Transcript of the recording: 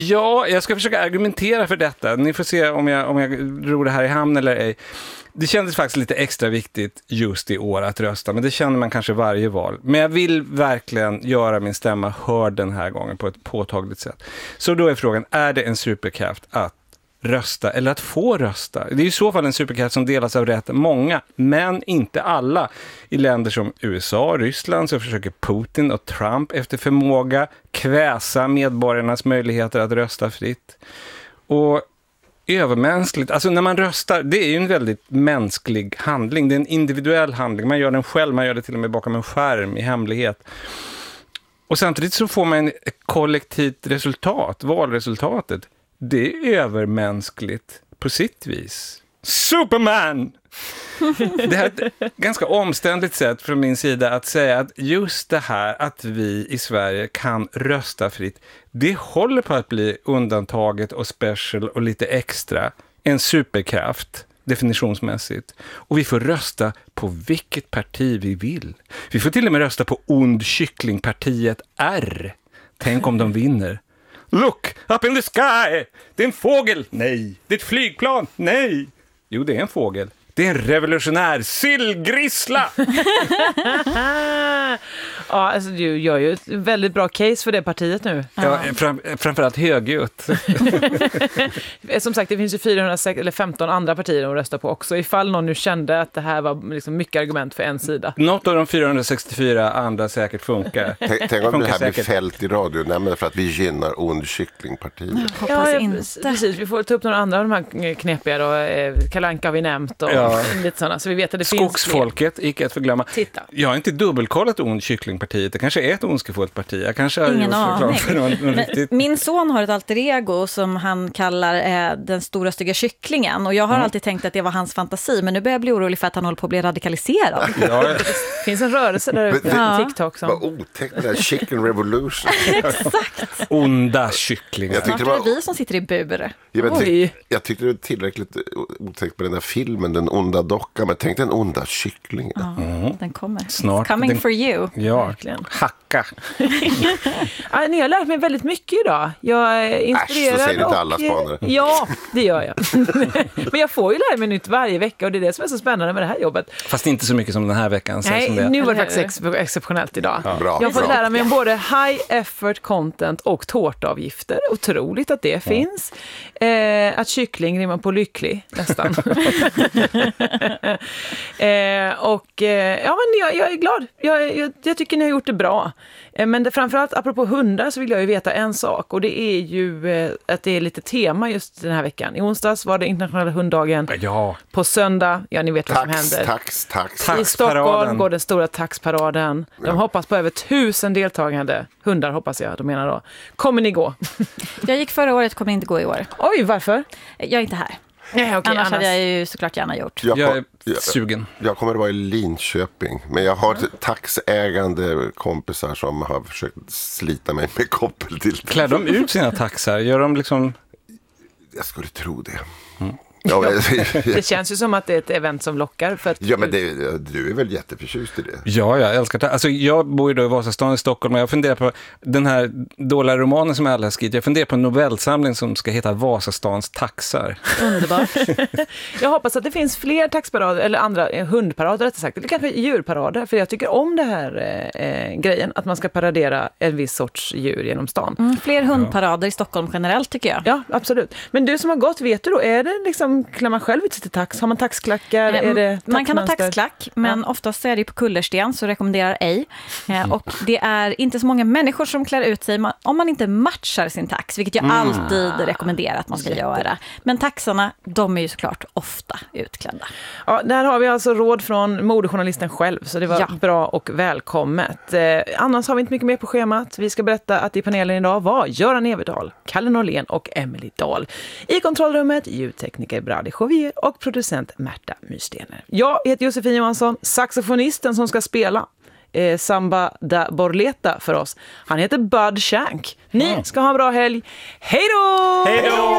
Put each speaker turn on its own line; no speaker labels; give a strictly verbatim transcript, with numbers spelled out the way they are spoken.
Ja, jag ska försöka argumentera för detta. Ni får se om jag, om jag drog det här i hamn eller ej. Det kändes faktiskt lite extra viktigt just i år att rösta, men det känner man kanske varje val. Men jag vill verkligen göra min stämma hörd den här gången på ett påtagligt sätt. Så då är frågan, är det en superkraft att rösta eller att få rösta? Det är i så fall en superkraft som delas av rätt många, men inte alla. I länder som U S A och Ryssland så försöker Putin och Trump efter förmåga kväsa medborgarnas möjligheter att rösta fritt. Och övermänskligt, alltså när man röstar, det är ju en väldigt mänsklig handling, det är en individuell handling, man gör den själv, man gör det till och med bakom en skärm i hemlighet. Och samtidigt så får man ett kollektivt resultat, valresultatet. Det är övermänskligt på sitt vis. Superman! Det här är ett ganska omständligt sätt från min sida att säga att just det här att vi i Sverige kan rösta fritt, det håller på att bli undantaget och special och lite extra. En superkraft, definitionsmässigt. Och vi får rösta på vilket parti vi vill. Vi får till och med rösta på ond kycklingpartiet R. Tänk om de vinner. Look, up in the sky! Det är en fågel! Nej. Det är ett flygplan! Nej. Jo, det är en fågel. Det är en revolutionär sillgrissla!
Ja, alltså du gör ju ett väldigt bra case för det partiet nu.
Ja, fram, framförallt högljutt.
Som sagt, det finns ju fyrahundrasex eller femton andra partier att rösta på också. Ifall någon nu kände att det här var liksom mycket argument för en sida.
Något av de fyrahundrasextiofyra andra säkert funkar.
Tänk, tänk om
funkar
det här
säkert.
blir fält i radionämnden för att vi gynnar ond kycklingpartiet.
Hoppas
Ja,
inte.
precis. Vi får ta upp några andra av de här knepiga då. Kalle Anka har vi nämnt och
Ja.
lite sådana. Så vi vet att det
Skogsfolket, icke att förglömma.
Titta.
Jag har inte dubbelkollat ond kycklingpartiet. Det kanske är ett ondskefullt parti. Jag kanske har
Ingen
gjort reklam
aning.
för någon, någon riktigt...
Min son har ett alter ego som han kallar eh, den stora stygga kycklingen. Och jag har
Mm.
alltid tänkt att det var hans fantasi. Men nu börjar jag bli orolig för att han håller på att bli radikaliserad.
Ja,
Det finns en rörelse där ute
Men-
på TikTok som...
Vad otäckt det där chicken revolution.
Exakt.
onda kycklingar.
Jag
Snart
tyckte
är
det
det
var-
vi som sitter i bur.
Ja, men ty-
Oj.
jag tyckte det var tillräckligt otäckt på den där filmen, den onda dockan. Men tänk den onda kycklingen.
Ja, den kommer.
Snart.
It's coming
Den-
for you.
Ja,
Verkligen.
hacka.
Ja, ni har lärt mig väldigt mycket idag. Jag är inspirerad.
så säger du till
och-
alla spanare.
Ja, det gör jag. Men jag får ju lära mig nytt varje vecka och det är det som är så spännande med det här jobbet.
Fast inte så mycket som den här veckan.
Nej,
som det.
nu var det
Eller
faktiskt ex- exceptionellt idag.
Bra,
Jag har fått
bra.
lära mig om både high effort content och tårtavgifter. Otroligt att det finns. Eh, att kyckling rimmar på lycklig, nästan. eh, och eh, ja, men jag, jag är glad. Jag, jag, jag tycker ni har gjort det bra. Eh, men det, framförallt, apropå hundar, så vill jag ju veta en sak. Och det är ju eh, att det är lite tema just den här veckan. I onsdags var det internationella hunddagen.
Ja,
På söndag, ja ni vet vad som
Tax,
händer.
tax, tax.
Tack.
I Stockholm
Taxparaden.
går den stora taxparaden. De hoppas på över tusen deltagande. Hundar hoppas jag, de menar då. Kommer ni gå?
Jag gick förra året, kommer inte gå i år.
Oj, varför?
Jag är inte här.
Nej, okej,
Annars
annars.
hade jag ju såklart gärna gjort.
Jag,
jag
kom,
är
jag,
sugen.
jag kommer att vara i Linköping. Men jag har taxägande kompisar som har försökt slita mig med koppel till.
Klär de ut sina taxar? Gör de liksom...
Jag skulle tro det. Ja, men,
Det känns ju som att det är ett event som lockar. För att
ja, men det, du är väl jätteförtjust i det?
Ja, jag älskar det. Alltså, jag bor ju då i Vasastan i Stockholm och jag funderar på den här dåliga romanen som alla har skrivit. Jag funderar på en novellsamling som ska heta Vasastans taxar.
Underbart.
Jag hoppas att det finns fler taxparader, eller andra eh, hundparader rättare sagt, eller kanske djurparader. För jag tycker om det här eh, eh, grejen, att man ska paradera en viss sorts djur genom stan.
Mm, fler hundparader i Stockholm generellt tycker jag.
Ja, absolut. Men du som har gått, vet du då, är det liksom, klär man själv ut sig till tax? Har man taxklackar?
Eh,
Är det
Man kan ha
taxmönster?
taxklack, men oftast är det på kullersten, så rekommenderar ej. Eh, och det är inte så många människor som klär ut sig ma- om man inte matchar sin tax, vilket jag alltid rekommenderar att man ska göra. Men taxarna, de är ju såklart ofta utklädda.
Ja, där har vi alltså råd från modejournalisten själv, så det var
Ja.
bra och välkommet. Eh, annars har vi inte mycket mer på schemat. Vi ska berätta att i panelen idag var Göran Everdahl, Kalle Norlén och Emily Dahl. I kontrollrummet ljudtekniker Brady Jovier och producent Märta Mystener. Jag heter Josefin Johansson, saxofonisten som ska spela eh, Samba da Borleta för oss. Han heter Bud Shank. Ni ska ha en bra helg. Hej då!
Hej då!